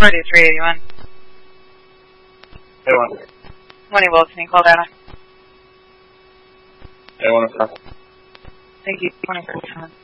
4381. A1. 20 Wilson, call data. A1 o'clock. Thank you, 24.